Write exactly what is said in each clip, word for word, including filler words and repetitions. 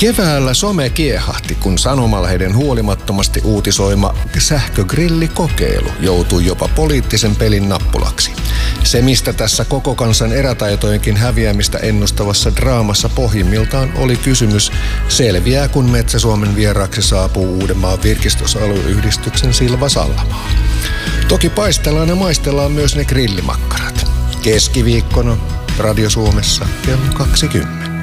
Keväällä some kiehahti, kun sanomalehden huolimattomasti uutisoima sähkögrillikokeilu joutui jopa poliittisen pelin nappulaksi. Se, mistä tässä koko kansan erätaitojenkin häviämistä ennustavassa draamassa pohjimmiltaan oli kysymys, selviää kun Metsä-Suomen vieraaksi saapuu Uudenmaan virkistysalueyhdistyksen Silva Sallamaa. Toki paistellaan ja maistellaan myös ne grillimakkarat. Keskiviikkona Radio Suomessa kello kaksikymmentä.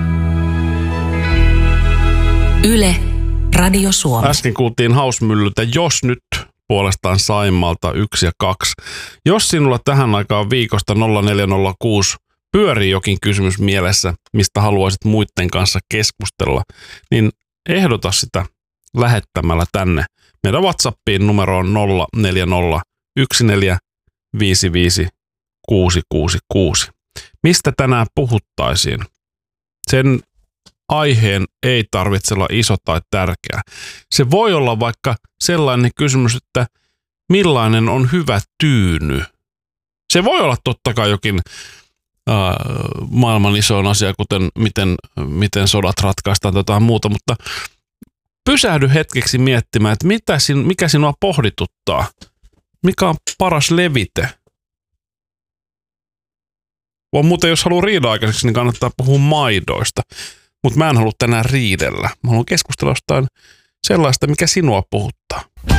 Yle, Radio Suomi. Äsken kuultiin Hausmyllyltä Jos nyt puolestaan Saimalta yksi ja kaksi. Jos sinulla tähän aikaan viikosta nolla neljä nolla kuusi pyörii jokin kysymys mielessä, mistä haluaisit muiden kanssa keskustella, niin ehdota sitä lähettämällä tänne meidän WhatsAppiin numeroon nolla neljä nolla yksi neljä viisi viisi kuusi kuusi kuusi. Mistä tänään puhuttaisiin? Sen aiheen ei tarvitse olla iso tai tärkeä. Se voi olla vaikka sellainen kysymys, että millainen on hyvä tyyny. Se voi olla totta kai jokin äh, maailman isoin asia, kuten miten, miten sodat ratkaistaan tai jotain muuta, mutta pysähdy hetkeksi miettimään, että mitä sin, mikä sinua pohdituttaa. Mikä on paras levite? Vaan muuten, jos haluaa riidan aikaiseksi, niin kannattaa puhua maidoista. Mutta mä en halua tänään riidellä. Mä haluan keskustella jostain sellaista, mikä sinua puhuttaa.